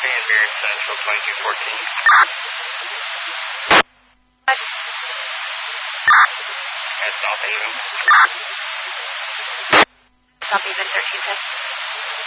and Marion Central 2214. At South Haven. South Haven 1310.